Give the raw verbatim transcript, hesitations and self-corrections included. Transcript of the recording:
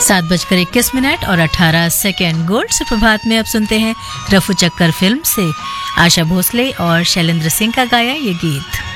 सात बजकर इक्कीस मिनट और अठारह सेकेंड। गोल्ड सुप्रभात में अब सुनते हैं रफू चक्कर फिल्म से आशा भोसले और शैलेंद्र सिंह का गाया ये गीत।